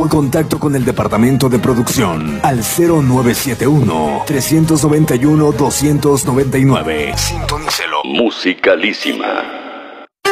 o en contacto con el departamento de producción al 0971-391-299. Sintonícelo. Musicalísima.